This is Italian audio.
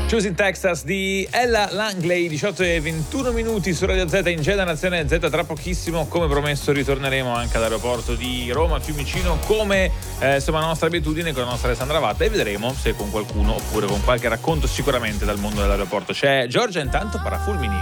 Choosing Texas di Ella Langley, 18:21 su Radio Z in Generazione Z. Tra pochissimo, come promesso, ritorneremo anche all'aeroporto di Roma Fiumicino, come insomma nostra abitudine, con la nostra Alessandra Vatta, e vedremo se con qualcuno oppure con qualche racconto sicuramente dal mondo dell'aeroporto. C'è Giorgia, intanto Parafulmini.